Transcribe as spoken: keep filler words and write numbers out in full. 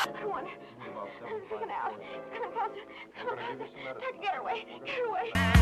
I don't want her. I'm freaking out. It's coming closer. It's coming closer. Tuck, get her away. Get her away.